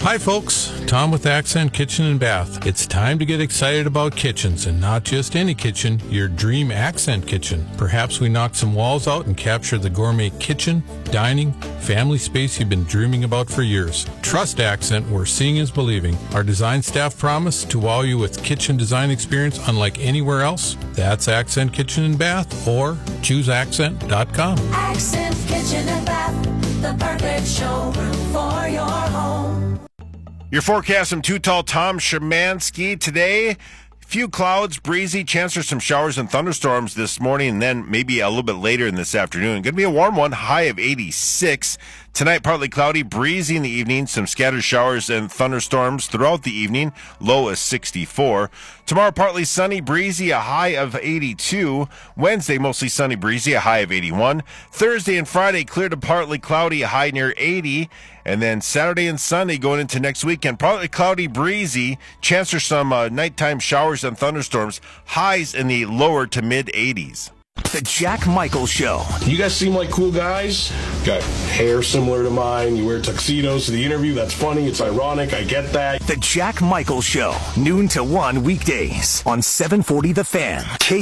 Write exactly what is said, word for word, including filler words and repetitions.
Hi folks, Tom with Accent Kitchen and Bath. It's time to get excited about kitchens, and not just any kitchen, your dream Accent kitchen. Perhaps we knock some walls out and capture the gourmet kitchen, dining, family space you've been dreaming about for years. Trust Accent, where seeing is believing. Our design staff promise to wow you with kitchen design experience unlike anywhere else. That's Accent Kitchen and Bath, or choose accent dot com. Accent Kitchen and Bath, the perfect showroom for your home. Your forecast from Too Tall Tom Szymanski today. Few clouds, breezy, chance for some showers and thunderstorms this morning, and then maybe a little bit later in this afternoon. Going to be a warm one, high of eighty-six. Tonight, partly cloudy, breezy in the evening, some scattered showers and thunderstorms throughout the evening, low of sixty-four. Tomorrow, partly sunny, breezy, a high of eighty-two. Wednesday, mostly sunny, breezy, a high of eighty-one. Thursday and Friday, clear to partly cloudy, a high near eighty. And then Saturday and Sunday going into next weekend, partly cloudy, breezy, chance for some uh, nighttime showers and thunderstorms, highs in the lower to mid eighties. The Jack Michaels Show. You guys seem like cool guys. Got hair similar to mine. You wear tuxedos to the interview. That's funny. It's ironic. I get that. The Jack Michaels Show. Noon to one weekdays on seven forty The Fan. K